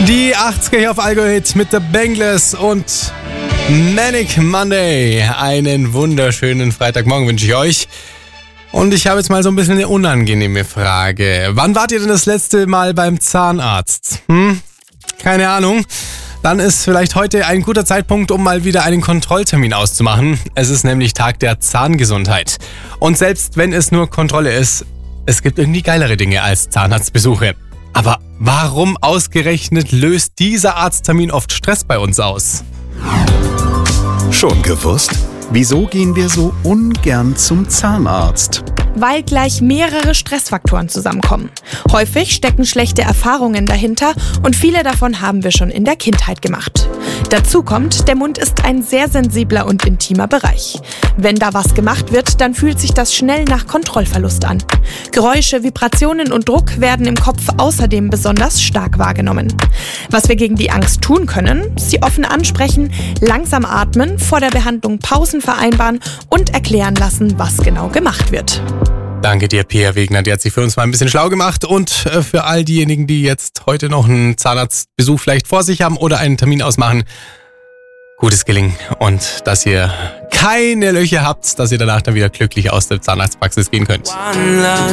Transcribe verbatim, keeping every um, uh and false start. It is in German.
Die achtziger hier auf Algo-Hit mit The Bangles und Manic Monday. Einen wunderschönen Freitagmorgen wünsche ich euch. Und ich habe jetzt mal so ein bisschen eine unangenehme Frage. Wann wart ihr denn das letzte Mal beim Zahnarzt? Hm? Keine Ahnung. Dann ist vielleicht heute ein guter Zeitpunkt, um mal wieder einen Kontrolltermin auszumachen. Es ist nämlich Tag der Zahngesundheit. Und selbst wenn es nur Kontrolle ist, es gibt irgendwie geilere Dinge als Zahnarztbesuche. Aber warum ausgerechnet löst dieser Arzttermin oft Stress bei uns aus? Schon gewusst? Wieso gehen wir so ungern zum Zahnarzt? Weil gleich mehrere Stressfaktoren zusammenkommen. Häufig stecken schlechte Erfahrungen dahinter und viele davon haben wir schon in der Kindheit gemacht. Dazu kommt, der Mund ist ein sehr sensibler und intimer Bereich. Wenn da was gemacht wird, dann fühlt sich das schnell nach Kontrollverlust an. Geräusche, Vibrationen und Druck werden im Kopf außerdem besonders stark wahrgenommen. Was wir gegen die Angst tun können, sie offen ansprechen, langsam atmen, vor der Behandlung Pausen vereinbaren und erklären lassen, was genau gemacht wird. Danke dir, Pia Wegner, die hat sich für uns mal ein bisschen schlau gemacht. Und für all diejenigen, die jetzt heute noch einen Zahnarztbesuch vielleicht vor sich haben oder einen Termin ausmachen, gutes Gelingen und dass ihr keine Löcher habt, dass ihr danach dann wieder glücklich aus der Zahnarztpraxis gehen könnt.